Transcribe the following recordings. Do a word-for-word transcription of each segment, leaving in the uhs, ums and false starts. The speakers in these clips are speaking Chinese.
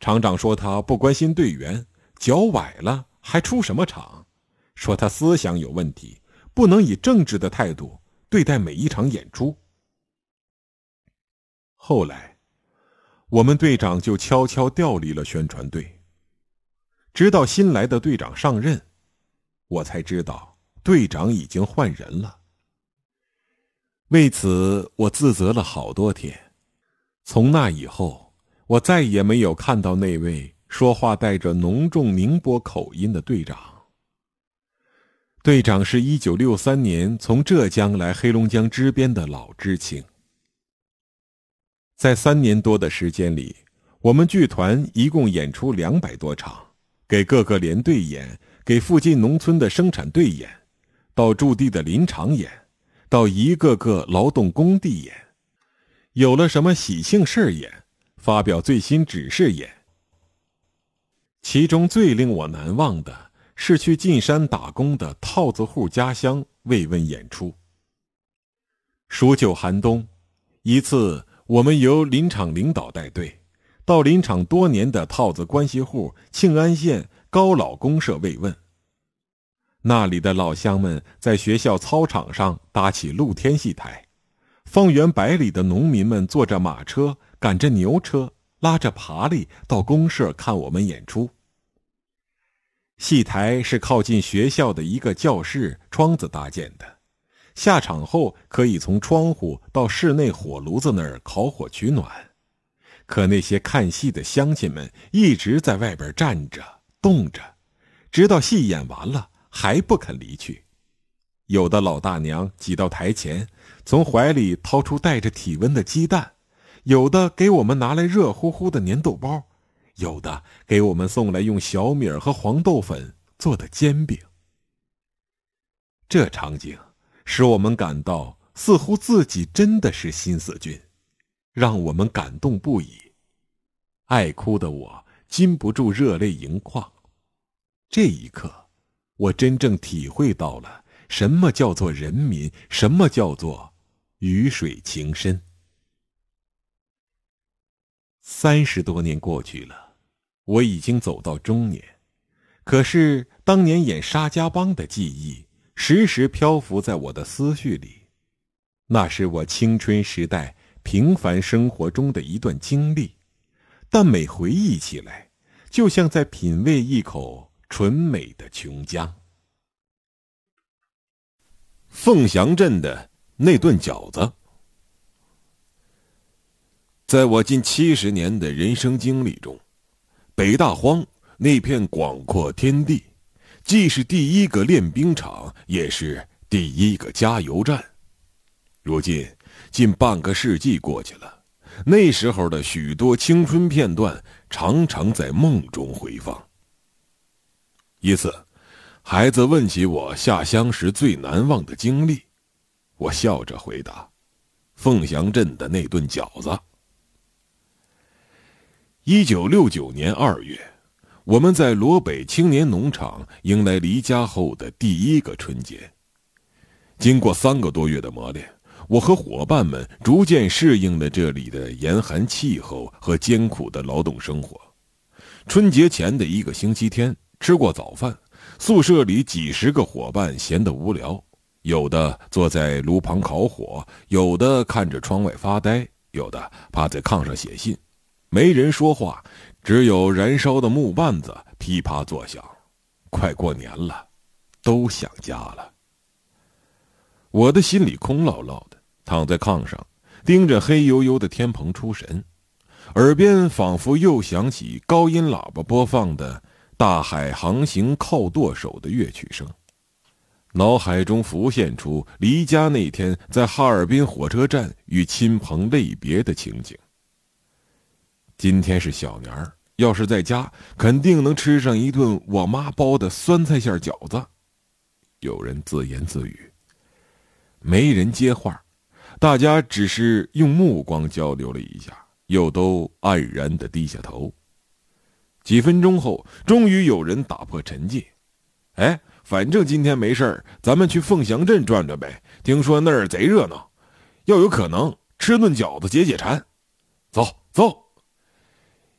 厂长说他不关心队员，脚崴了还出什么场，说他思想有问题，不能以正直的态度对待每一场演出。后来我们队长就悄悄调离了宣传队，直到新来的队长上任，我才知道队长已经换人了。为此我自责了好多天。从那以后，我再也没有看到那位说话带着浓重宁波口音的队长。队长是一九六三年从浙江来黑龙江支边的老知青。在三年多的时间里，我们剧团一共演出两百多场，给各个连队演，给附近农村的生产队演，到驻地的林场演，到一个个劳动工地演，有了什么喜庆事演，发表最新指示演。其中最令我难忘的是去进山打工的套子户家乡慰问演出。数九寒冬，一次我们由林场领导带队，到林场多年的套子关系户庆安县高老公社慰问。那里的老乡们在学校操场上搭起露天戏台，方圆百里的农民们坐着马车，赶着牛车，拉着爬犁到公社看我们演出。戏台是靠近学校的一个教室窗子搭建的，下场后可以从窗户到室内火炉子那儿烤火取暖。可那些看戏的乡亲们一直在外边站着冻着，直到戏演完了还不肯离去。有的老大娘挤到台前，从怀里掏出带着体温的鸡蛋，有的给我们拿来热乎乎的粘豆包，有的给我们送来用小米和黄豆粉做的煎饼。这场景使我们感到似乎自己真的是新四军，让我们感动不已。爱哭的我禁不住热泪盈眶。这一刻，我真正体会到了什么叫做人民，什么叫做鱼水情深。三十多年过去了，我已经走到中年，可是当年演沙家浜的记忆时时漂浮在我的思绪里。那是我青春时代平凡生活中的一段经历，但每回忆起来，就像在品味一口纯美的琼浆。凤翔镇的那顿饺子。在我近七十年的人生经历中，北大荒那片广阔天地，既是第一个练兵场，也是第一个加油站。如今近半个世纪过去了，那时候的许多青春片段常常在梦中回放。一次，孩子问起我下乡时最难忘的经历，我笑着回答：凤翔镇的那顿饺子。一九六九年二月，我们在罗北青年农场迎来离家后的第一个春节。经过三个多月的磨练，我和伙伴们逐渐适应了这里的严寒气候和艰苦的劳动生活。春节前的一个星期天，吃过早饭，宿舍里几十个伙伴闲得无聊，有的坐在炉旁烤火，有的看着窗外发呆，有的趴在炕上写信。没人说话，只有燃烧的木棒子噼啪作响。快过年了，都想家了。我的心里空落落的，躺在炕上，盯着黑黝黝的天棚出神，耳边仿佛又响起高音喇叭播放的大海航行靠舵手的乐曲声。脑海中浮现出离家那天在哈尔滨火车站与亲朋泪别的情景。今天是小年儿，要是在家，肯定能吃上一顿我妈包的酸菜馅饺子。有人自言自语，没人接话，大家只是用目光交流了一下，又都黯然地低下头。几分钟后，终于有人打破沉寂。哎，反正今天没事儿，咱们去凤翔镇转转呗，听说那儿贼热闹，要有可能吃顿饺子解解馋。走走。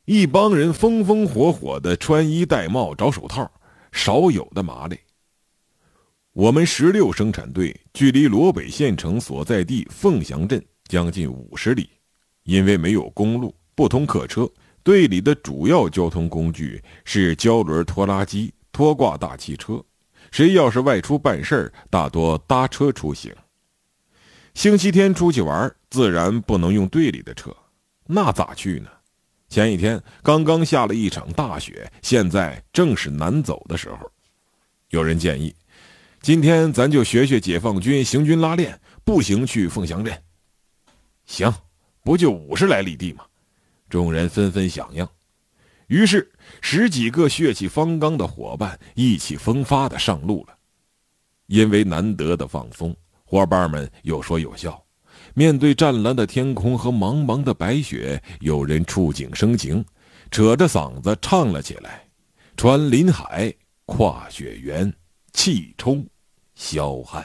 一帮人风风火火地穿衣戴帽找手套，少有的麻利。我们十六生产队距离罗北县城所在地凤翔镇将近五十里，因为没有公路，不通客车，队里的主要交通工具是胶轮拖拉机、拖挂大汽车。谁要是外出办事，大多搭车出行。星期天出去玩，自然不能用队里的车，那咋去呢？前一天刚刚下了一场大雪，现在正是难走的时候。有人建议，今天咱就学学解放军行军拉练，步行去凤翔镇。行，不就五十来里地吗？众人纷纷响应。于是十几个血气方刚的伙伴意气风发地上路了。因为难得的放松，伙伴们有说有笑。面对湛蓝的天空和茫茫的白雪，有人触景生情，扯着嗓子唱了起来：穿林海，跨雪原，气冲霄汉。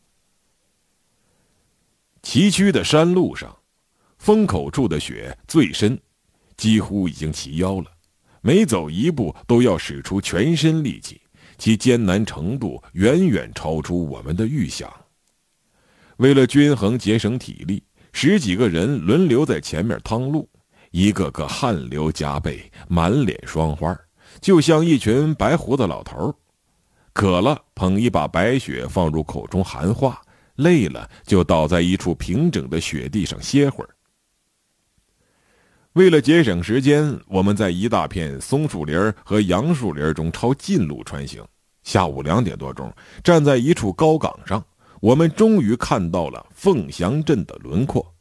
崎岖的山路上，风口处的雪最深，几乎已经齐腰了，每走一步都要使出全身力气，其艰难程度远远超出我们的预想。为了均衡节省体力，十几个人轮流在前面趟路，一个个汗流浃背，满脸霜花，就像一群白胡子老头。渴了捧一把白雪放入口中含化，累了就倒在一处平整的雪地上歇会儿。为了节省时间，我们在一大片松树林和杨树林中朝近路穿行。下午两点多钟，站在一处高岗上，我们终于看到了凤翔镇的轮廓。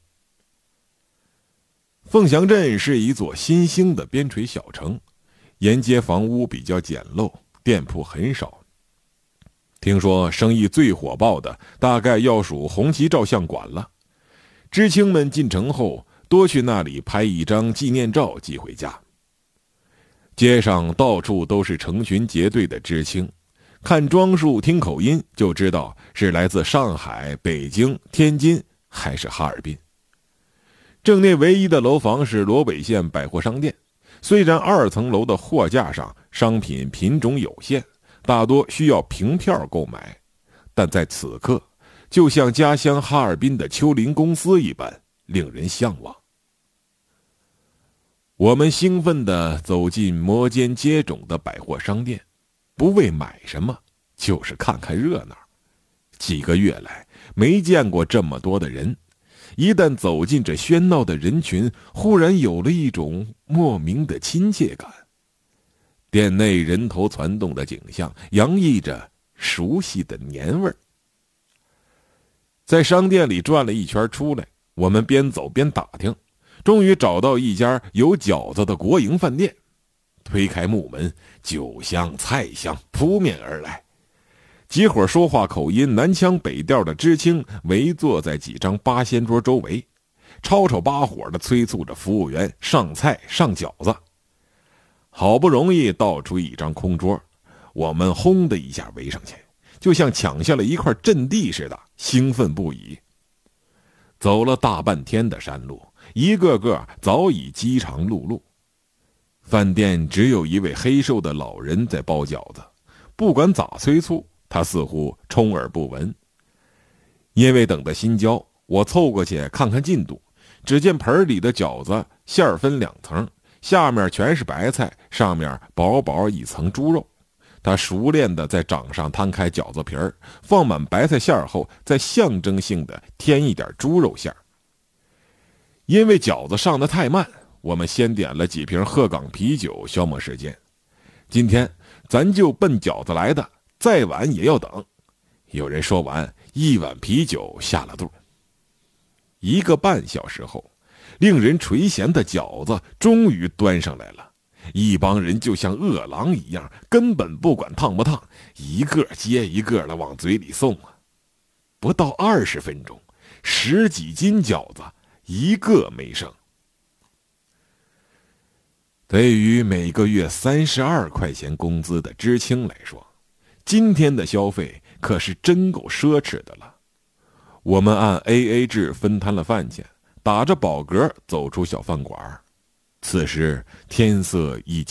凤翔镇是一座新兴的边陲小城，沿街房屋比较简陋，店铺很少。听说生意最火爆的大概要数红旗照相馆了。知青们进城后多去那里拍一张纪念照寄回家。街上到处都是成群结队的知青，看装束听口音就知道是来自上海、北京、天津还是哈尔滨。镇内唯一的楼房是罗北县百货商店，虽然二层楼的货架上商品品种有限，大多需要凭票购买，但在此刻就像家乡哈尔滨的秋林公司一般，令人向往。我们兴奋地走进摩肩接踵的百货商店，不为买什么，就是看看热闹。几个月来没见过这么多的人，一旦走进这喧闹的人群，忽然有了一种莫名的亲切感。店内人头攒动的景象洋溢着熟悉的年味儿。在商店里转了一圈出来，我们边走边打听，终于找到一家有饺子的国营饭店。推开木门，酒香菜香扑面而来。几伙说话口音南腔北调的知青围坐在几张八仙桌周围，吵吵巴火地催促着服务员上菜上饺子。好不容易倒出一张空桌，我们轰的一下围上去，就像抢下了一块阵地似的，兴奋不已。走了大半天的山路，一个个早已饥肠辘辘。饭店只有一位黑瘦的老人在包饺子，不管咋催促，他似乎充耳不闻。因为等得心焦，我凑过去看看进度，只见盆里的饺子馅儿分两层，下面全是白菜，上面薄薄一层猪肉。他熟练地在掌上摊开饺子皮儿，放满白菜馅儿后，再象征性地添一点猪肉馅儿。因为饺子上得太慢，我们先点了几瓶鹤岗啤酒消磨时间。今天咱就奔饺子来的，再晚也要等。有人说完，一碗啤酒下了肚。一个半小时后，令人垂涎的饺子终于端上来了。一帮人就像饿狼一样，根本不管烫不烫，一个接一个的往嘴里送啊！不到二十分钟，十几斤饺子一个没剩。对于每个月三十二块钱工资的知青来说，今天的消费可是真够奢侈的了。我们按 A A 制分摊了饭钱，打着饱嗝走出小饭馆。 此时天色已经